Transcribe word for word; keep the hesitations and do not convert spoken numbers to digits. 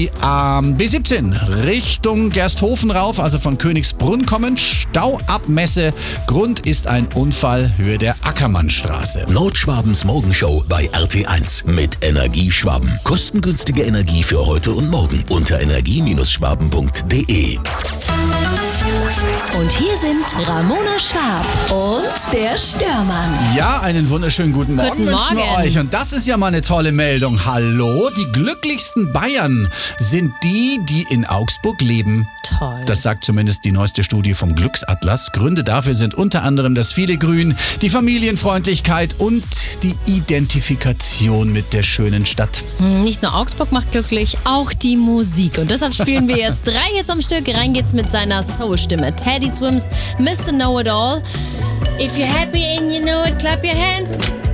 die ähm, B siebzehn Richtung Gersthofen rauf, also von Königsbrunn kommend. Stau ab Messe. Grund ist ein Unfall Höhe der Ackermannstraße. Nordschwabens Morgenshow bei R T eins mit Energieschwaben. Kostengünstige Energie für heute und morgen unter energie schwaben punkt de. Und hier sind Ramona Schwab und der Störmann. Ja, einen wunderschönen guten Morgen Guten wünschen wir Morgen. euch. Und das ist ja mal eine tolle Meldung. Hallo, die glücklichsten Bayern sind die, die in Augsburg leben. Toll. Das sagt zumindest die neueste Studie vom Glücksatlas. Gründe dafür sind unter anderem das viele Grün, die Familienfreundlichkeit und die Identifikation mit der schönen Stadt. Nicht nur Augsburg macht glücklich, auch die Musik. Und deshalb spielen wir jetzt drei Hits am Stück. Rein geht's mit seiner Soul-Stimme. Teddy Swims, Mister Know-It-All. If you're happy and you know it, clap your hands.